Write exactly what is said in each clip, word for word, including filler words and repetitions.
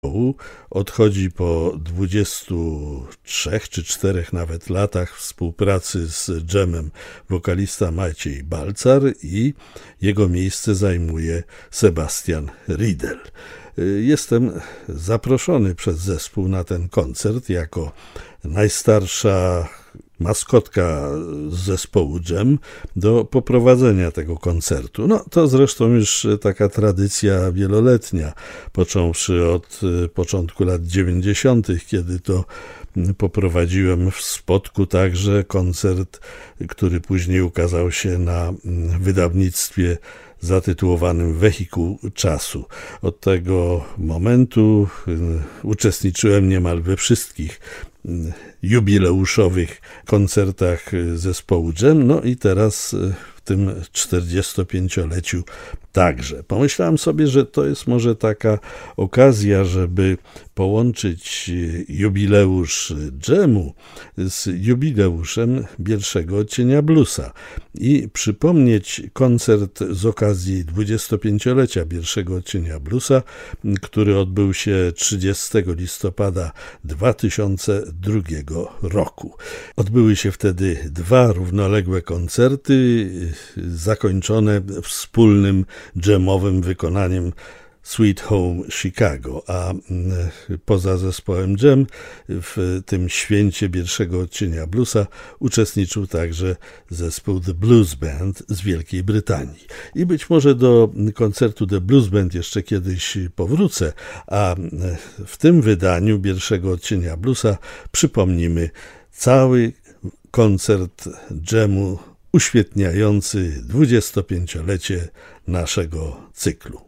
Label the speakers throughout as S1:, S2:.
S1: odchodzi po dwudziestu trzech czy czterech nawet latach współpracy z dżemem wokalista Maciej Balcar i jego miejsce zajmuje Sebastian Riedel. Jestem zaproszony przez zespół na ten koncert jako najstarsza maskotka z zespołu Dżem do poprowadzenia tego koncertu. No to zresztą już taka tradycja wieloletnia, począwszy od początku lat dziewięćdziesiątych, kiedy to poprowadziłem w Spodku także koncert, który później ukazał się na wydawnictwie zatytułowanym Wehikuł Czasu. Od tego momentu uczestniczyłem niemal we wszystkich jubileuszowych koncertach zespołu Dżem, no i teraz w tym czterdziestopięcioleciu także. Pomyślałem sobie, że to jest może taka okazja, żeby połączyć jubileusz dżemu z jubileuszem Bielszego Odcienia Bluesa i przypomnieć koncert z okazji dwudziestopięciolecia Bielszego Odcienia Bluesa, który odbył się trzydziestego listopada dwa tysiące drugiego roku. Odbyły się wtedy dwa równoległe koncerty zakończone wspólnym dżemowym wykonaniem Sweet Home Chicago, a poza zespołem Dżem w tym święcie Bielszego Odcienia Bluesa uczestniczył także zespół The Blues Band z Wielkiej Brytanii. I być może do koncertu The Blues Band jeszcze kiedyś powrócę, a w tym wydaniu Bielszego Odcienia Bluesa przypomnimy cały koncert dżemu uświetniający dwudziestopięciolecie naszego cyklu.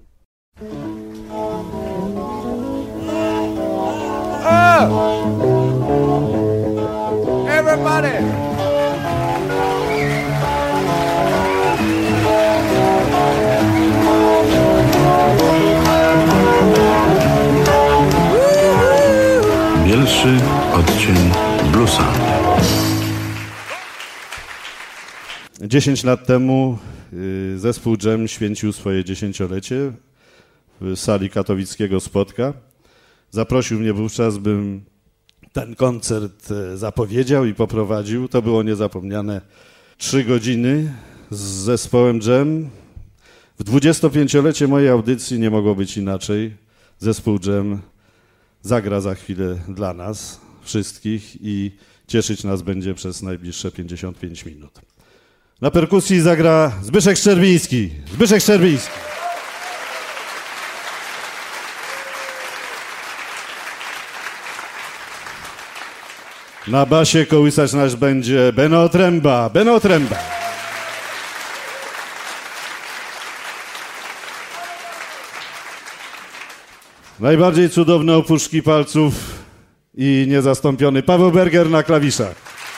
S2: Oh! Everybody!
S3: Bielszy Odcień Bluesa.
S4: Dziesięć lat temu zespół Dżem święcił swoje dziesięciolecie w sali katowickiego Spodka. Zaprosił mnie wówczas, bym ten koncert zapowiedział i poprowadził. To było niezapomniane trzy godziny z zespołem Dżem. W dwudziestopięciolecie mojej audycji nie mogło być inaczej. Zespół Dżem zagra za chwilę dla nas wszystkich i cieszyć nas będzie przez najbliższe pięćdziesiąt pięć minut. Na perkusji zagra Zbyszek Szczerbiński. Zbyszek Szczerbiński. Na basie kołysać nasz będzie Beno Tręba. Beno Tręba. Najbardziej cudowne opuszki palców i niezastąpiony Paweł Berger na klawiszach.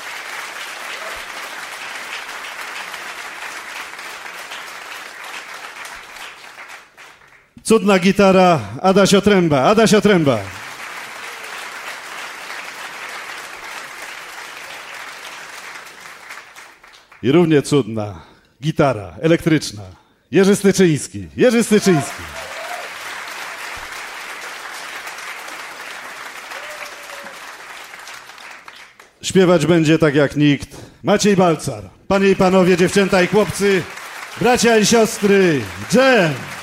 S4: Cudna gitara Adasio Tręba. Adasio Tręba. I równie cudna gitara elektryczna Jerzy Styczyński. Jerzy Styczyński. Śpiewać będzie tak jak nikt Maciej Balcar. Panie i panowie, dziewczęta i chłopcy, bracia i siostry, Dżem!